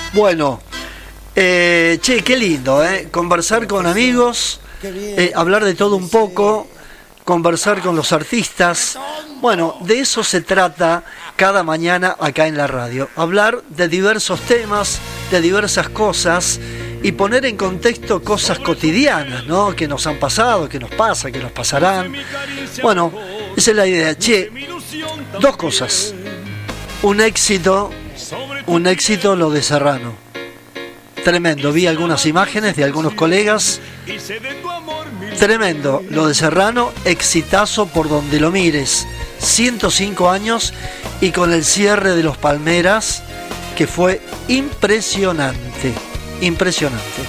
Bueno, che, qué lindo, conversar con amigos, hablar de todo un poco, conversar con los artistas. Bueno, de eso se trata cada mañana acá en la radio. Hablar de diversos temas, de diversas cosas y poner en contexto cosas cotidianas, ¿no? Que nos han pasado, que nos pasa, que nos pasarán. Bueno, esa es la idea. Che, dos cosas. Un éxito lo de Serrano. Tremendo, vi algunas imágenes de algunos colegas. Tremendo, lo de Serrano, exitazo por donde lo mires. 105 años y con el cierre de los Palmeras, que fue impresionante. Impresionante.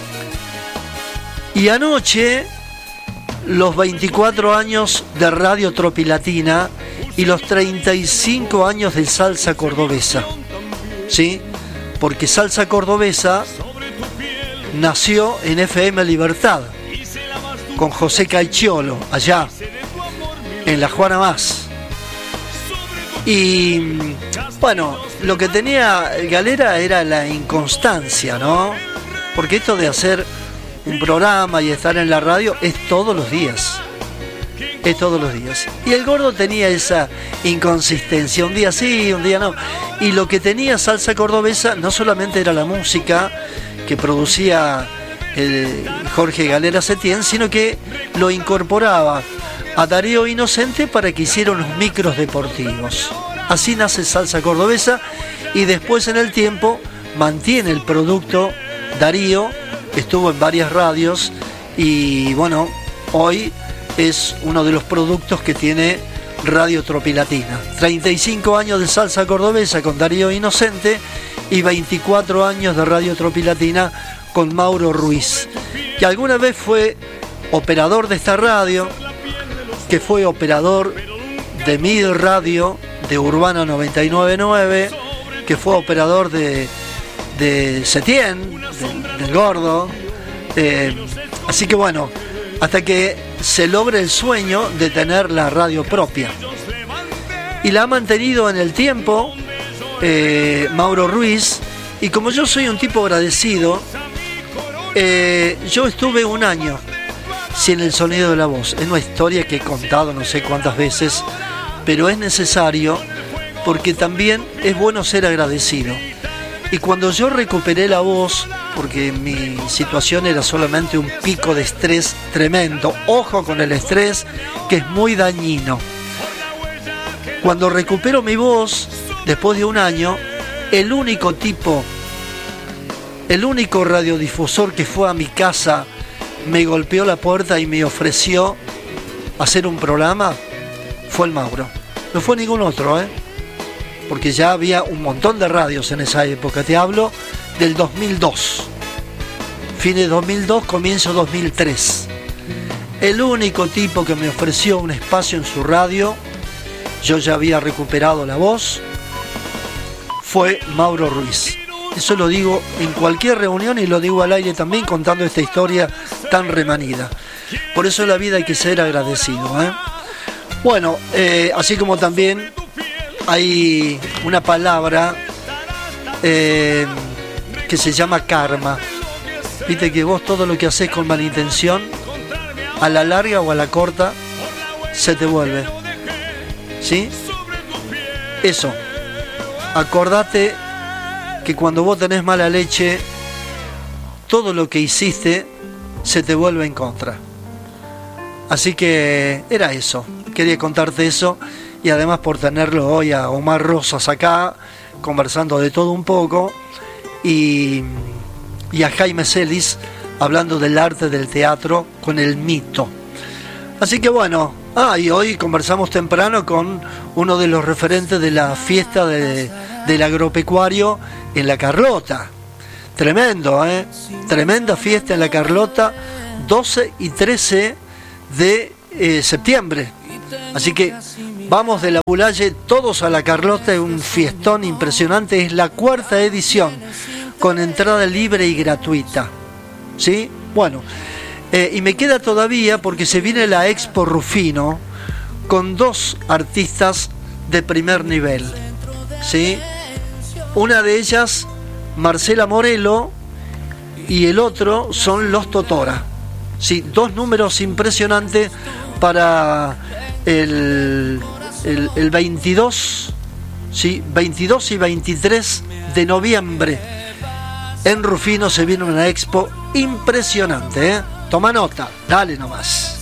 Y anoche, los 24 años de Radio Tropilatina y los 35 años de Salsa Cordobesa. ¿Sí? Porque Salsa Cordobesa nació en FM Libertad, con José Caichiolo, allá, en la Juana Más. Y bueno, lo que tenía Galera era la inconstancia, ¿no? Porque esto de hacer un programa y estar en la radio es todos los días. Es todos los días. Y el Gordo tenía esa inconsistencia, un día sí, un día no. Y lo que tenía Salsa Cordobesa no solamente era la música que producía Jorge Galera Setién, sino que lo incorporaba a Darío Inocente para que hiciera unos micros deportivos. Así nace Salsa Cordobesa y después en el tiempo mantiene el producto. Darío estuvo en varias radios y bueno, hoy es uno de los productos que tiene Radio Tropilatina. 35 años de Salsa Cordobesa con Darío Inocente y 24 años de Radio Tropilatina con Mauro Ruiz, que alguna vez fue operador de esta radio, que fue operador de Mid Radio, de Urbana 99.9, que fue operador de Setién, del Gordo. Así que bueno, hasta que se logre el sueño de tener la radio propia. Y la ha mantenido en el tiempo Mauro Ruiz. Y como yo soy un tipo agradecido, yo estuve un año sin el sonido de la voz. Es una historia que he contado no sé cuántas veces, pero es necesario porque también es bueno ser agradecido. Y cuando yo recuperé la voz, porque mi situación era solamente un pico de estrés tremendo, ojo con el estrés, que es muy dañino. Cuando recupero mi voz, después de un año, el único radiodifusor que fue a mi casa, me golpeó la puerta y me ofreció hacer un programa, fue el Mauro. No fue ningún otro, porque ya había un montón de radios en esa época. Te hablo del 2002. Fines 2002, comienzo 2003. El único tipo que me ofreció un espacio en su radio, yo ya había recuperado la voz, fue Mauro Ruiz. Eso lo digo en cualquier reunión y lo digo al aire también contando esta historia tan remanida. Por eso en la vida hay que ser agradecido. Bueno, así como también hay una palabra que se llama karma. Viste que vos todo lo que haces con mala intención, a la larga o a la corta, se te vuelve. ¿Sí? Eso. Acordate que cuando vos tenés mala leche, todo lo que hiciste se te vuelve en contra. Así que era eso. Quería contarte eso. Y además por tenerlo hoy a Omar Rosas acá, conversando de todo un poco, y a Jaime Celis, hablando del arte del teatro con el mito. Así que bueno, y hoy conversamos temprano con uno de los referentes de la fiesta del agropecuario en La Carlota. Tremendo, tremenda fiesta en La Carlota, 12 y 13 de septiembre. Así que vamos de la Bulalle todos a La Carlota, es un fiestón impresionante, es la 4ª edición, con entrada libre y gratuita. ¿Sí? Bueno, y me queda todavía porque se viene la Expo Rufino con 2 artistas de primer nivel. ¿Sí? Una de ellas Marcela Morelo y el otro son los Totora. Sí, 2 números impresionantes para el 22, ¿sí? 22 y 23 de noviembre. En Rufino se viene una expo impresionante, ¿eh? Toma nota, dale nomás.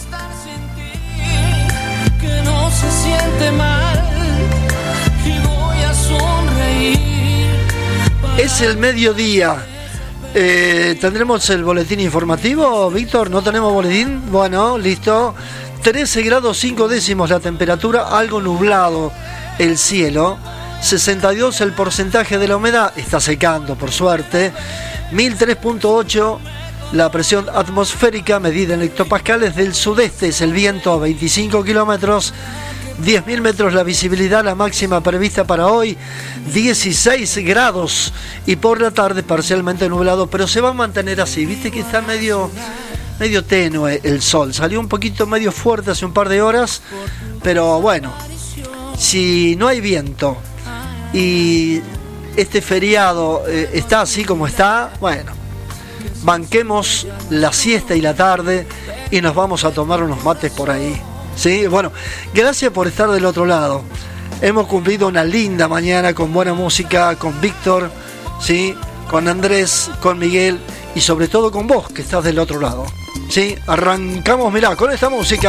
Que no se siente mal y voy a sonreír. Es el mediodía. ¿Tendremos el boletín informativo, Víctor? ¿No tenemos boletín? Bueno, listo. 13 grados 5 décimos la temperatura, algo nublado el cielo. 62 el porcentaje de la humedad, está secando por suerte. 1003.8 la presión atmosférica medida en hectopascales del sudeste, es el viento a 25 kilómetros. 10.000 metros la visibilidad, la máxima prevista para hoy 16 grados y por la tarde parcialmente nublado, pero se va a mantener así. Viste que está medio tenue el sol, salió un poquito medio fuerte hace un par de horas, pero bueno, si no hay viento y este feriado está así como está, bueno, banquemos la siesta y la tarde y nos vamos a tomar unos mates por ahí. Sí, bueno, gracias por estar del otro lado. Hemos cumplido una linda mañana con buena música, con Víctor, ¿sí? Con Andrés, con Miguel y sobre todo con vos que estás del otro lado. ¿Sí? Arrancamos, mirá, con esta música.